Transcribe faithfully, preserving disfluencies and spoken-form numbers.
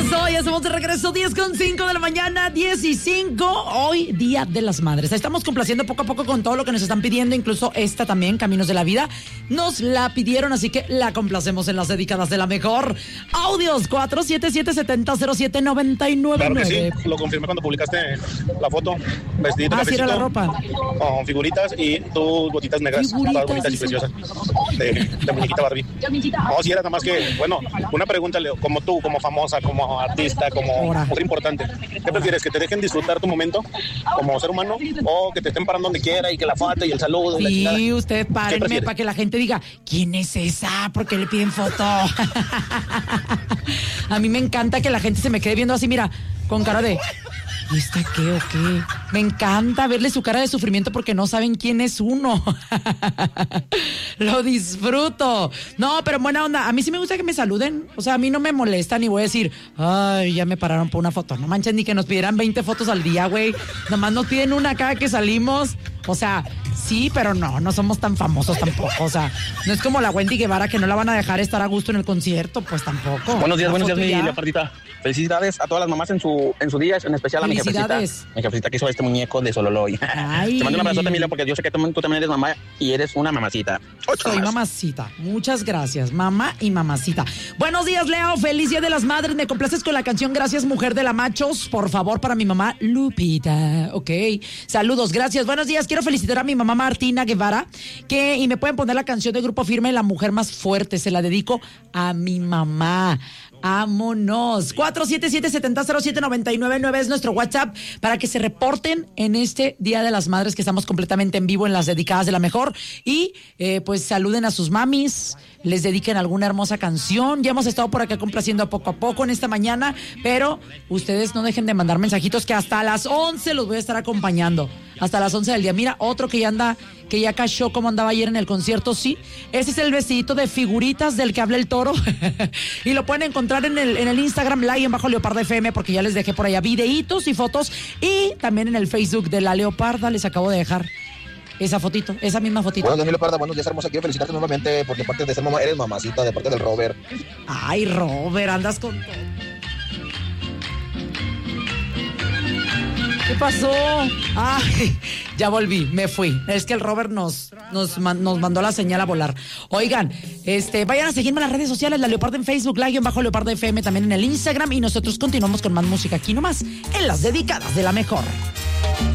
pasó? Ya estamos de regreso, diez con cinco de la mañana, diez y cinco. Hoy, Día de las Madres. Estamos complaciendo poco a poco con todo lo que nos están pidiendo, incluso esta también, Caminos de la Vida. Nos la pidieron, así que la complacemos en las dedicadas de la mejor. Audios cuatro siete siete, siete cero cero siete, nueve nueve Claro nueve. que sí, lo confirmé cuando publicaste la foto. Vestidito, Ah, sí, era la cafecito, ropa. con figuritas y tus botitas negras, Figuritas, todas bonitas y dice. preciosas, de, de muñequita Barbie. No, sí, era nada más que, bueno, una pregunta, Leo, como tú, como famosa, como artista, como Ahora. mujer importante, ¿qué prefieres? ¿Que te dejen disfrutar tu momento como ser humano o que te estén parando donde quiera y que la foto y el saludo? Y la Sí, chingada? usted ¿Qué párenme prefieres? para que la gente diga, ¿quién es esa? ¿Por qué le piden foto? A mí me encanta que la gente se me quede viendo así, mira, con cara de, ¿y esta qué o qué? Me encanta verle su cara de sufrimiento porque no saben quién es uno. Lo disfruto. No, pero buena onda. A mí sí me gusta que me saluden. O sea, a mí no me molesta ni voy a decir, ay, ya me pararon por una foto. No manches, ni que nos pidieran veinte fotos al día, güey. Nomás nos piden una cada que salimos. O sea, sí, pero no, no somos tan famosos tampoco. O sea, no es como la Wendy Guevara que no la van a dejar estar a gusto en el concierto, pues tampoco. Buenos días, Una buenos días, foto mi ya. leopardita. Felicidades a todas las mamás en su en su día, en especial a mi jefecita. Felicidades. Mi jefecita que hizo este muñeco de Sololoy. Ay. Te mando un abrazote, Mila, porque yo sé que tú, tú también eres mamá y eres una mamacita. Ocho Soy más. mamacita. Muchas gracias, mamá y mamacita. Buenos días, Leo. Feliz Día de las Madres. Me complaces con la canción Gracias, Mujer de la Machos. Por favor, para mi mamá Lupita. Ok. Saludos, gracias. Buenos días. Quiero felicitar a mi mamá Martina Guevara. Que, y me pueden poner la canción de Grupo Firme, La Mujer Más Fuerte. Se la dedico a mi mamá. Vámonos. cuatro siete siete, siete cero siete, nueve nueve nueve es nuestro WhatsApp para que se reporten en este Día de las Madres que estamos completamente en vivo en las dedicadas de la mejor y eh, pues saluden a sus mamis, les dediquen alguna hermosa canción. Ya hemos estado por acá complaciendo a poco a poco en esta mañana, pero ustedes no dejen de mandar mensajitos que hasta las once los voy a estar acompañando. Hasta las once del día. Mira, otro que ya anda, que ya cachó como andaba ayer en el concierto, sí. Ese es el vestidito de figuritas del que habla el toro. Y lo pueden encontrar en el, en el Instagram Live en bajo Leoparda F M, porque ya les dejé por allá videitos y fotos. Y también en el Facebook de La Leoparda les acabo de dejar esa fotito, esa misma fotito. Buenos días, mi Leoparda, buenos días, hermosa. Quiero felicitarte nuevamente porque aparte de ser mamá, eres mamacita, de parte del Robert. Ay, Robert, andas con todo. ¿Qué pasó? Ay, ya volví, me fui. Es que el Robert nos, nos, man- nos mandó la señal a volar. Oigan, este, vayan a seguirme en las redes sociales, La Leoparda en Facebook, Live en bajo Leoparda F M, también en el Instagram, y nosotros continuamos con más música aquí nomás, en las dedicadas de la mejor.